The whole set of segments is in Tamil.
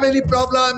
any problem.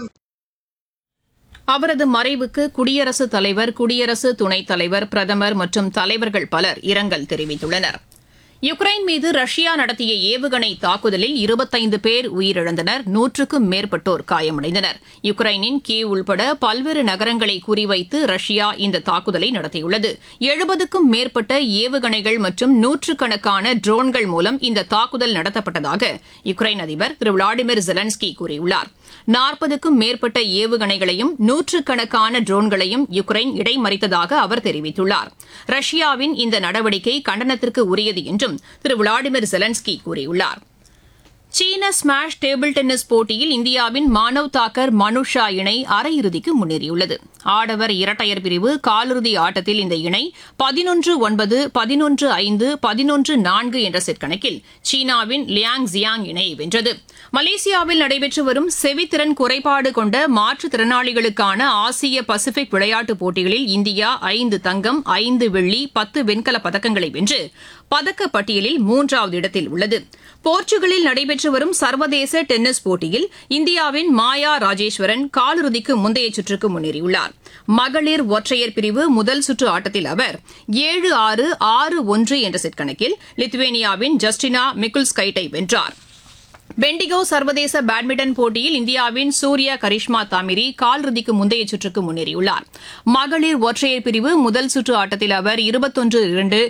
அவரது மறைவுக்கு குடியரசுத் தலைவர், குடியரசு துணைத் தலைவர், பிரதமர் மற்றும் தலைவர்கள் பலர் இரங்கல் தெரிவித்துள்ளனர். யுக்ரைன் மீது ரஷ்யா நடத்திய ஏவுகணை தாக்குதலில் 25 பேர் உயிரிழந்தனர், 100க்கும் மேற்பட்டோர் காயமடைந்தனர். யுக்ரைனின் கீவ் உள்பட பல்வேறு நகரங்களை குறிவைத்து ரஷ்யா இந்த தாக்குதலை நடத்தியுள்ளது. 70க்கும் மேற்பட்ட ஏவுகணைகள் மற்றும் நூற்றுக்கணக்கான ட்ரோன்கள் மூலம் இந்த தாக்குதல் நடத்தப்பட்டதாக யுக்ரைன் அதிபர் திரு விளாடிமிர் ஜெலன்ஸ்கி கூறியுள்ளார். 40க்கும் மேற்பட்ட ஏவுகணைகளையும் நூற்றுக்கணக்கான ட்ரோன்களையும் யுக்ரைன் இடைமறித்ததாக அவர் தெரிவித்துள்ளார். ரஷ்யாவின் இந்த நடவடிக்கை கண்டனத்திற்கு உரியது என்றும் திரு விளாடிமிர் ஜெலன்ஸ்கி கூறியுள்ளார். சீன ஸ்மாஷ் டேபிள் டென்னிஸ் போட்டியில் இந்தியாவின் மானவ் தாக்கர் மனுஷா இணை அரையிறுதிக்கு முன்னேறியுள்ளது. ஆடவர் இரட்டையர் பிரிவு காலிறுதி ஆட்டத்தில் இந்த இணை 11-9, 11-5, 11-4 என்ற செட் கணக்கில் சீனாவின் லியாங் ஜியாங் இணையை வென்றது. மலேசியாவில் நடைபெற்று வரும் செவித்திறன் குறைபாடு கொண்ட மாற்றுத்திறனாளிகளுக்கான ஆசிய பசிபிக் விளையாட்டுப் போட்டிகளில் இந்தியா 5 தங்கம், 5 வெள்ளி, 10 வெண்கலப் பதக்கங்களை வென்று பதக்கப் பட்டியலில் 3வது இடத்தில் உள்ளது. போர்ச்சுகலில் நடைபெற்று வரும் சர்வதேச டென்னிஸ் போட்டியில் இந்தியாவின் மாயா ராஜேஸ்வரன் காலிறுதிக்கு முந்தைய சுற்றுக்கு முன்னேறியுள்ளார். மகளிர் ஒற்றையர் பிரிவு முதல் சுற்று ஆட்டத்தில் அவர் 7-6, 6-1 என்ற செட் கணக்கில் லித்துவேனியாவின் ஜஸ்டினா மிக்குல்ஸ்கைட்டை வென்றார். பெண்டிகோ சர்வதேச பேட்மிண்டன் போட்டியில் இந்தியாவின் சூர்யா கரிஷ்மா தாமிரி காலிறுதிக்கு முந்தைய சுற்றுக்கு முன்னேறியுள்ளார். மகளிர் ஒற்றையர் பிரிவு முதல் சுற்று ஆட்டத்தில் அவர் 21-2,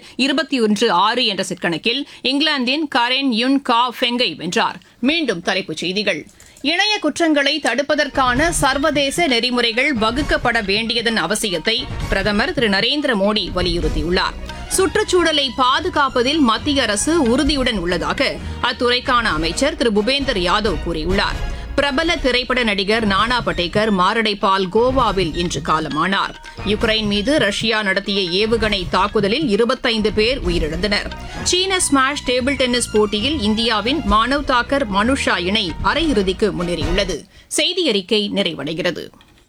21-6 என்ற செட் கணக்கில் இங்கிலாந்தின் கரென் யுன் கா ஃபெங்கை வென்றார். மீண்டும் தலைப்புச் செய்திகள். இணைய குற்றங்களை தடுப்பதற்கான சர்வதேச நெறிமுறைகள் வகுக்கப்பட வேண்டியதன் அவசியத்தை பிரதமர் திரு நரேந்திர மோடி வலியுறுத்தியுள்ளார். சுற்றுச்சூழலை பாதுகாப்பதில் மத்திய அரசு உறுதியுடன் உள்ளதாக அத்துறைக்கான அமைச்சர் திரு பூபேந்தர் யாதவ் கூறியுள்ளார். பிரபல திரைப்பட நடிகர் நானா படேகர் மாரடைப்பால் கோவாவில் இன்று காலமானார். யுக்ரைன் மீது ரஷ்யா நடத்திய ஏவுகணை தாக்குதலில் 25 பேர் உயிரிழந்தனர். சீன ஸ்மாஷ் டேபிள் டென்னிஸ் போட்டியில் இந்தியாவின் மானவ் தாக்கர் மனுஷா இணை அரையிறுதிக்கு முன்னேறியுள்ளது. செய்தி அறிக்கை நிறைவடைகிறது.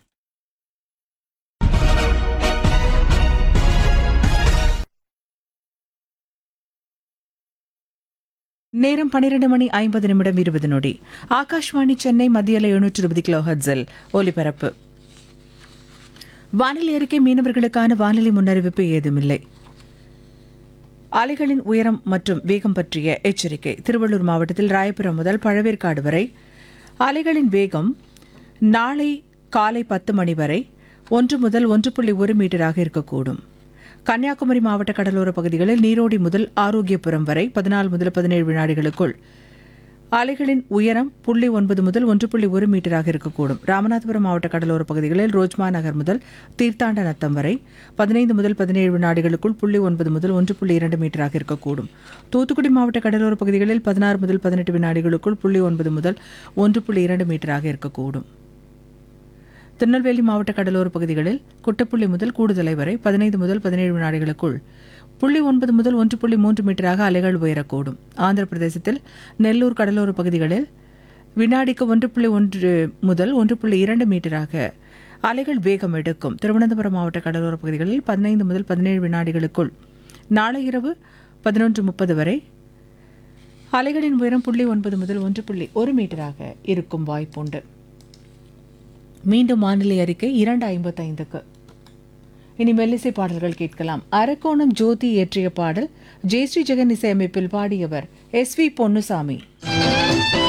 நேரம் 12:50 ஆகாஷ்வாணி சென்னை மத்திய 720 கிலோஹெர்ட்ஸில் ஒலிபரப்பு. வானிலை அறிக்கை. மீனவர்களுக்கான வானிலை முன்னறிவிப்பு ஏதுமில்லை. அலைகளின் உயரம் மற்றும் வேகம் பற்றிய எச்சரிக்கை. திருவள்ளூர் மாவட்டத்தில் ராயபுரம் முதல் பழவேற்காடு வரை அலைகளின் வேகம் நாளை காலை 10 மணி வரை 1 முதல் 1.1 மீட்டராக இருக்கக்கூடும். கன்னியாகுமரி மாவட்ட கடலோர பகுதிகளில் நீரோடி முதல் ஆரோக்கியபுரம் வரை 14 முதல் 17 வினாடிகளுக்குள் அலைகளின் உயரம் 0.9 முதல் 1.1 மீட்டராக இருக்கக்கூடும். ராமநாதபுரம் மாவட்ட கடலோர பகுதிகளில் ரோஜ்மா நகர் முதல் தீர்த்தாண்ட நத்தம் வரை 15 முதல் 17 வினாடிகளுக்குள் 0.9 முதல் 1.2 மீட்டராக இருக்கக்கூடும். தூத்துக்குடி மாவட்ட கடலோர பகுதிகளில் 16 முதல் 18 வினாடிகளுக்குள் 0.9 முதல் 1.2 மீட்டராக இருக்கக்கூடும். திருநெல்வேலி மாவட்ட கடலோர பகுதிகளில் குட்டப்புள்ளி முதல் கூடுதலை வரை 15 முதல் 17 வினாடிகளுக்குள் 0.9 முதல் 1.3 மீட்டராக அலைகள் உயரக்கூடும். ஆந்திர பிரதேசத்தில் நெல்லூர் கடலோர பகுதிகளில் வினாடிக்கு 1.1 முதல் 1.2 மீட்டராக அலைகள் வேகம் எடுக்கும். திருவனந்தபுரம் மாவட்ட கடலோர பகுதிகளில் 15 முதல் 17 வினாடிகளுக்குள் நாளை இரவு 11:30 வரை அலைகளின் உயரம் 0.9 முதல் 1.1 மீட்டராக இருக்கும் வாய்ப்புண்டு. மீண்டும் வானிலை அறிக்கை 2:55. இனி மெல்லிசை பாடல்கள் கேட்கலாம். அரக்கோணம் ஜோதி இயற்றிய பாடல் ஜெயஸ்ரீ ஜெகன் இசையமைப்பில் பாடியவர் எஸ்.வி. பொன்னுசாமி.